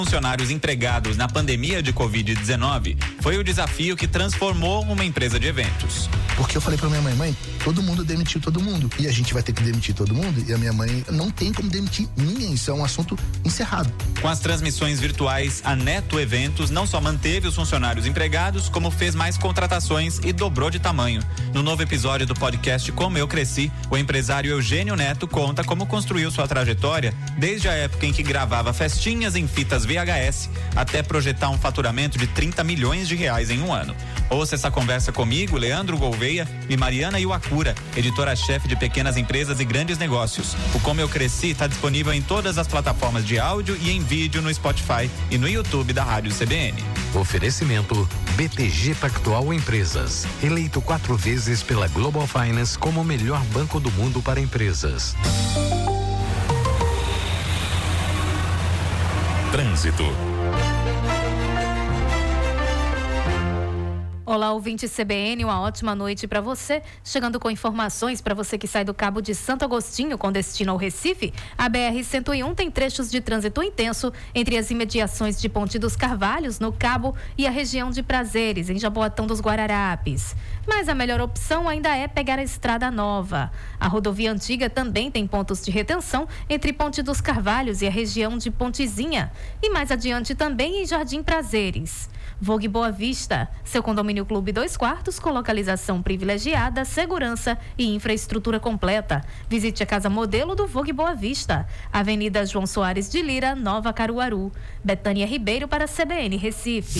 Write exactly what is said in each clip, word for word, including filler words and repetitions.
funcionários empregados na pandemia de covid dezenove foi o desafio que transformou uma empresa de eventos. Porque eu falei pra minha mãe, mãe, todo mundo demitiu todo mundo e a gente vai ter que demitir todo mundo, e a minha mãe não tem como demitir ninguém, isso é um assunto encerrado. Com as transmissões virtuais, a Neto Eventos não só manteve os funcionários empregados, como fez mais contratações e dobrou de tamanho. No novo episódio do podcast Como Eu Cresci, o empresário Eugênio Neto conta como construiu sua trajetória desde a época em que gravava festinhas em fitas V H S até projetar um faturamento de trinta milhões de reais em um ano. Ouça essa conversa comigo, Leandro Gouveia e Mariana Iwakura, editora-chefe de pequenas empresas e grandes negócios. O Como Eu Cresci está disponível em todas as plataformas de áudio e em vídeo no Spotify e no YouTube da Rádio C B N. Oferecimento B T G Pactual Empresas, eleito quatro vezes pela Global Finance como o melhor banco do mundo para empresas. Trânsito. Olá, ouvinte C B N, uma ótima noite para você. Chegando com informações para você que sai do Cabo de Santo Agostinho com destino ao Recife. A B R cento e um tem trechos de trânsito intenso entre as imediações de Ponte dos Carvalhos, no Cabo, e a região de Prazeres, em Jaboatão dos Guararapes. Mas a melhor opção ainda é pegar a Estrada Nova. A rodovia antiga também tem pontos de retenção entre Ponte dos Carvalhos e a região de Pontezinha. E mais adiante também em Jardim Prazeres. Vogue Boa Vista, seu condomínio Clube dois quartos com localização privilegiada, segurança e infraestrutura completa. Visite a casa modelo do Vogue Boa Vista, Avenida João Soares de Lira, Nova Caruaru. Betânia Ribeiro para C B N Recife.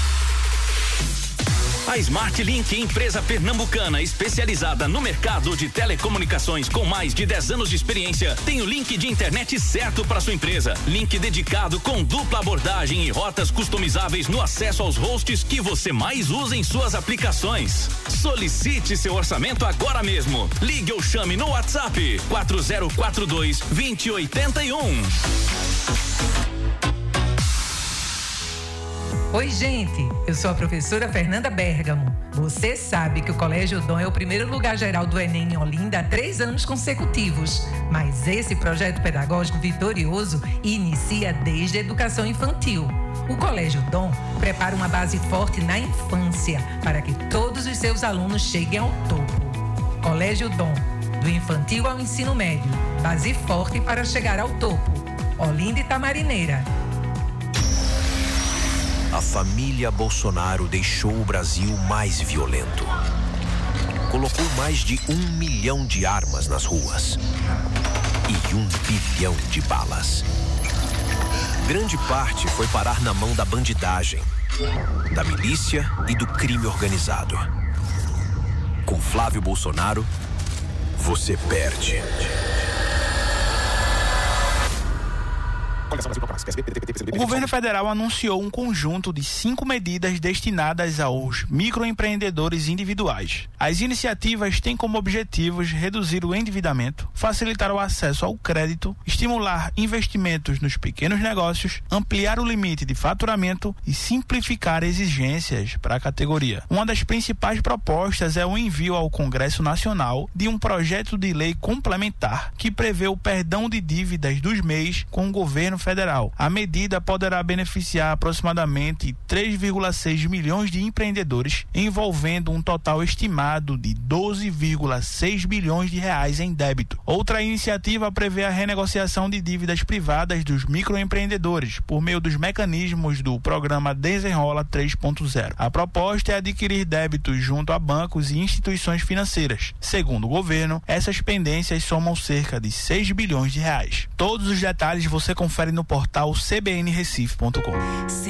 A Smart Link, empresa pernambucana especializada no mercado de telecomunicações com mais de dez anos de experiência, tem o link de internet certo para sua empresa. Link dedicado com dupla abordagem e rotas customizáveis no acesso aos hosts que você mais usa em suas aplicações. Solicite seu orçamento agora mesmo. Ligue ou chame no WhatsApp quatro zero quatro dois, dois zero oito um. Oi, gente, eu sou a professora Fernanda Bergamo. Você sabe que o Colégio Dom é o primeiro lugar geral do Enem em Olinda há três anos consecutivos. Mas esse projeto pedagógico vitorioso inicia desde a educação infantil. O Colégio Dom prepara uma base forte na infância para que todos os seus alunos cheguem ao topo. Colégio Dom, do infantil ao ensino médio, base forte para chegar ao topo. Olinda e Tamarineira. A família Bolsonaro deixou o Brasil mais violento. Colocou mais de um milhão de armas nas ruas e um bilhão de balas. Grande parte foi parar na mão da bandidagem, da milícia e do crime organizado. Com Flávio Bolsonaro, você perde. O governo federal anunciou um conjunto de cinco medidas destinadas aos microempreendedores individuais. As iniciativas têm como objetivos reduzir o endividamento, facilitar o acesso ao crédito, estimular investimentos nos pequenos negócios, ampliar o limite de faturamento e simplificar exigências para a categoria. Uma das principais propostas é o envio ao Congresso Nacional de um projeto de lei complementar que prevê o perdão de dívidas dos M E Is com o governo federal. A medida poderá beneficiar aproximadamente três vírgula seis milhões de empreendedores, envolvendo um total estimado de doze vírgula seis bilhões de reais em débito. Outra iniciativa prevê a renegociação de dívidas privadas dos microempreendedores por meio dos mecanismos do programa Desenrola três ponto zero. A proposta é adquirir débitos junto a bancos e instituições financeiras. Segundo o governo, essas pendências somam cerca de seis bilhões de reais. Todos os detalhes você confere no portal c b n recife ponto com.